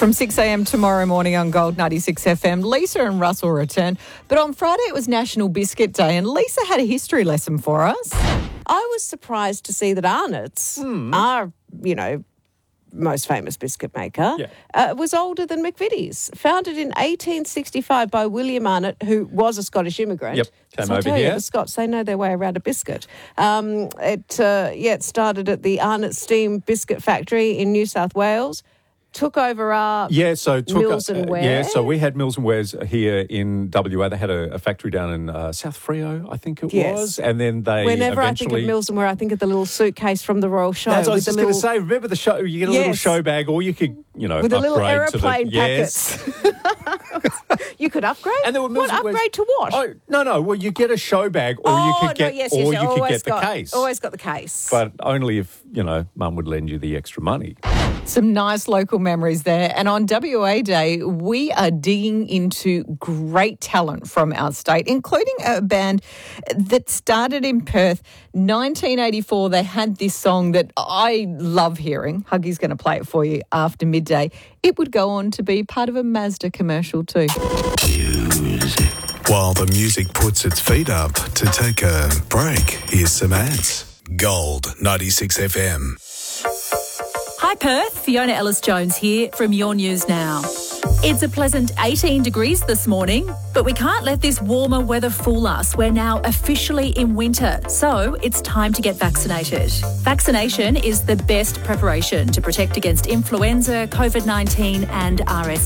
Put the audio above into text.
From 6 a.m. tomorrow morning on Gold 96 FM, Lisa and Russell return. But on Friday it was National Biscuit Day and Lisa had a history lesson for us. I was surprised to see that Arnott's, our, most famous biscuit maker, was older than McVitie's. Founded in 1865 by William Arnott, who was a Scottish immigrant. Yep, came over here. The Scots, they know their way around a biscuit. It started at the Arnott Steam Biscuit Factory in New South Wales. Took over our Mills and Ware. Yeah, so we had Mills and Wares here in WA. They had a factory down in South Freo, I think it was. And then they Whenever eventually... I think of Mills and Ware, I think of the little suitcase from the Royal Show. That's what I was just going to say. Remember the show? You get a little show bag, or you could, with upgrade the little aeroplane to the... packets. You could upgrade? And there were Mills and Wares... Upgrade to what? Oh, no. Well, you get a show bag, or you could get the case. Always got the case. But only if, Mum would lend you the extra money. Some nice local memories there. And on WA Day, we are digging into great talent from our state, including a band that started in Perth. 1984, they had this song that I love hearing. Huggy's going to play it for you after midday. It would go on to be part of a Mazda commercial too. While the music puts its feet up to take a break, here's some ads. Gold 96 FM. Hi Perth, Fiona Ellis-Jones here from Your News Now. It's a pleasant 18 degrees this morning, but we can't let this warmer weather fool us. We're now officially in winter, so it's time to get vaccinated. Vaccination is the best preparation to protect against influenza, COVID-19 and RSV.